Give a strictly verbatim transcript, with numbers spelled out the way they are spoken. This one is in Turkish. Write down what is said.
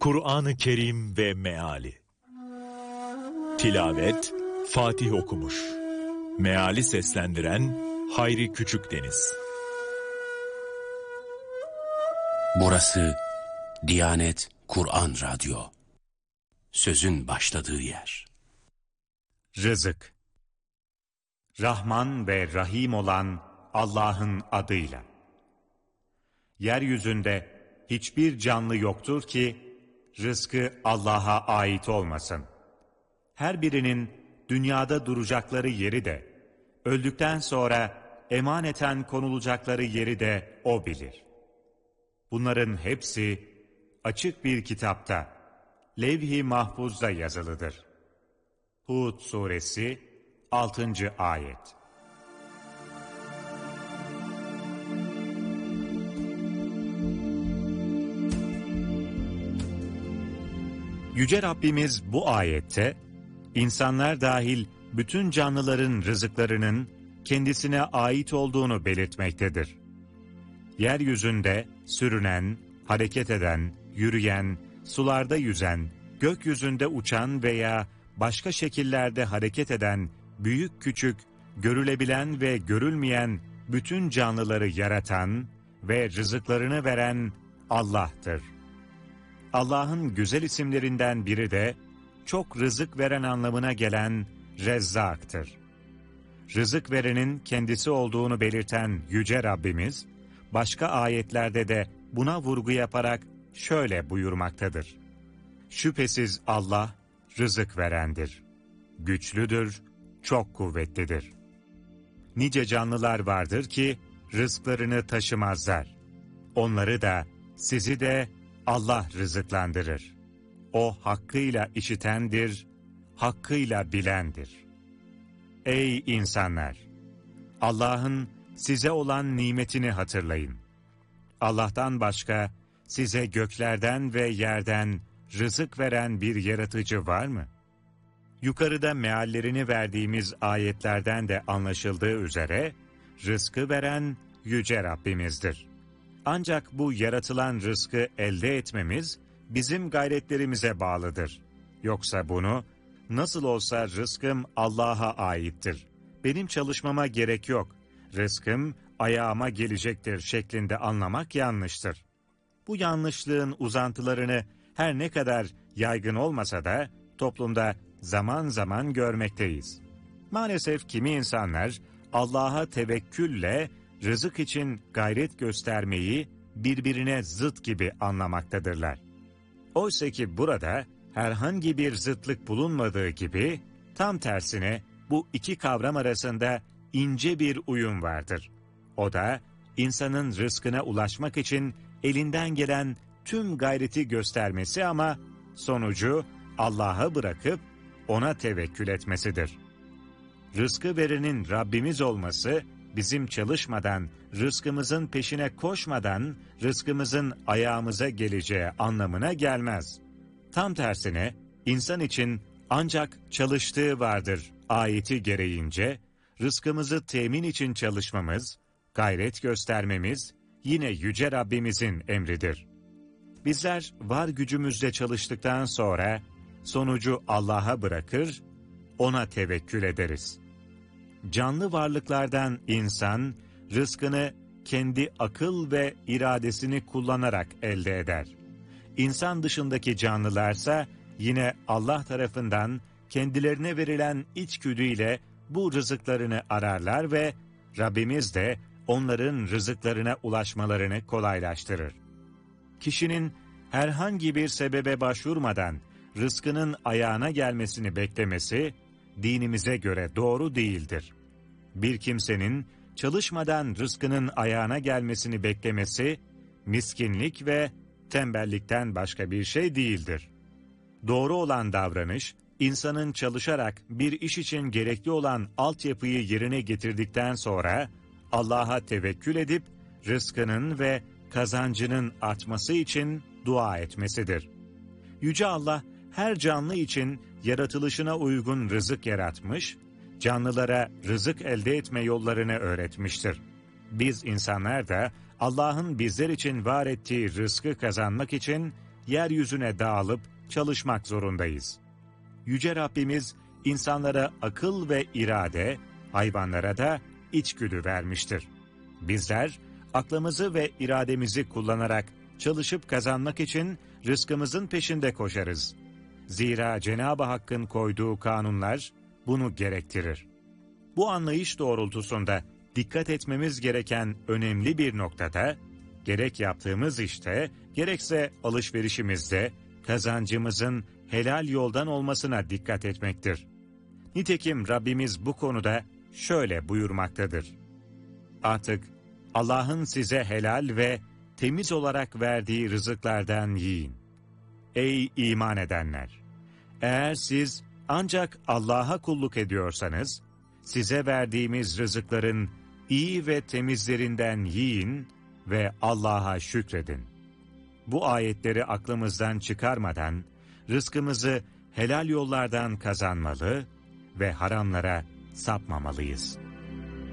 Kur'an-ı Kerim ve Meali. Tilavet Fatih okumuş. Meali seslendiren Hayri Küçükdeniz. Burası Diyanet Kur'an Radyo. Sözün başladığı yer. Rızık. Rahman ve Rahim olan Allah'ın adıyla. Yeryüzünde hiçbir canlı yoktur ki rızkı Allah'a ait olmasın. Her birinin dünyada duracakları yeri de, öldükten sonra emaneten konulacakları yeri de O bilir. Bunların hepsi açık bir kitapta, levh-i mahfuzda yazılıdır. Hud suresi altıncı ayet. Yüce Rabbimiz bu ayette, insanlar dahil bütün canlıların rızıklarının kendisine ait olduğunu belirtmektedir. Yeryüzünde sürünen, hareket eden, yürüyen, sularda yüzen, gökyüzünde uçan veya başka şekillerde hareket eden, büyük küçük, görülebilen ve görülmeyen bütün canlıları yaratan ve rızıklarını veren Allah'tır. Allah'ın güzel isimlerinden biri de çok rızık veren anlamına gelen Rezzak'tır. Rızık verenin kendisi olduğunu belirten Yüce Rabbimiz, başka ayetlerde de buna vurgu yaparak şöyle buyurmaktadır. Şüphesiz Allah rızık verendir. Güçlüdür, çok kuvvetlidir. Nice canlılar vardır ki rızklarını taşımazlar. Onları da, sizi de Allah rızıklandırır. O hakkıyla işitendir, hakkıyla bilendir. Ey insanlar! Allah'ın size olan nimetini hatırlayın. Allah'tan başka size göklerden ve yerden rızık veren bir yaratıcı var mı? Yukarıda meallerini verdiğimiz ayetlerden de anlaşıldığı üzere, rızkı veren Yüce Rabbimizdir. Ancak bu yaratılan rızkı elde etmemiz bizim gayretlerimize bağlıdır. Yoksa bunu, nasıl olsa rızkım Allah'a aittir, benim çalışmama gerek yok, rızkım ayağıma gelecektir şeklinde anlamak yanlıştır. Bu yanlışlığın uzantılarını her ne kadar yaygın olmasa da toplumda zaman zaman görmekteyiz. Maalesef kimi insanlar Allah'a tevekkülle rızık için gayret göstermeyi birbirine zıt gibi anlamaktadırlar. Oysa ki burada herhangi bir zıtlık bulunmadığı gibi tam tersine bu iki kavram arasında ince bir uyum vardır. O da insanın rızkına ulaşmak için elinden gelen tüm gayreti göstermesi ama sonucu Allah'a bırakıp ona tevekkül etmesidir. Rızkı verenin Rabbimiz olması, bizim çalışmadan, rızkımızın peşine koşmadan, rızkımızın ayağımıza geleceği anlamına gelmez. Tam tersine, insan için ancak çalıştığı vardır ayeti gereğince, rızkımızı temin için çalışmamız, gayret göstermemiz, yine Yüce Rabbimizin emridir. Bizler var gücümüzle çalıştıktan sonra, sonucu Allah'a bırakır, ona tevekkül ederiz. Canlı varlıklardan insan, rızkını kendi akıl ve iradesini kullanarak elde eder. İnsan dışındaki canlılarsa yine Allah tarafından kendilerine verilen içgüdüyle bu rızıklarını ararlar ve Rabbimiz de onların rızıklarına ulaşmalarını kolaylaştırır. Kişinin herhangi bir sebebe başvurmadan rızkının ayağına gelmesini beklemesi, dinimize göre doğru değildir. Bir kimsenin çalışmadan rızkının ayağına gelmesini beklemesi, miskinlik ve tembellikten başka bir şey değildir. Doğru olan davranış, insanın çalışarak bir iş için gerekli olan altyapıyı yerine getirdikten sonra, Allah'a tevekkül edip, rızkının ve kazancının artması için dua etmesidir. Yüce Allah, her canlı için yaratılışına uygun rızık yaratmış, canlılara rızık elde etme yollarını öğretmiştir. Biz insanlar da Allah'ın bizler için var ettiği rızkı kazanmak için yeryüzüne dağılıp çalışmak zorundayız. Yüce Rabbimiz insanlara akıl ve irade, hayvanlara da içgüdü vermiştir. Bizler aklımızı ve irademizi kullanarak çalışıp kazanmak için rızkımızın peşinde koşarız. Zira Cenab-ı Hakk'ın koyduğu kanunlar bunu gerektirir. Bu anlayış doğrultusunda dikkat etmemiz gereken önemli bir noktada, gerek yaptığımız işte, gerekse alışverişimizde kazancımızın helal yoldan olmasına dikkat etmektir. Nitekim Rabbimiz bu konuda şöyle buyurmaktadır. Artık Allah'ın size helal ve temiz olarak verdiği rızıklardan yiyin. Ey iman edenler! Eğer siz ancak Allah'a kulluk ediyorsanız, size verdiğimiz rızıkların iyi ve temizlerinden yiyin ve Allah'a şükredin. Bu ayetleri aklımızdan çıkarmadan, rızkımızı helal yollardan kazanmalı ve haramlara sapmamalıyız.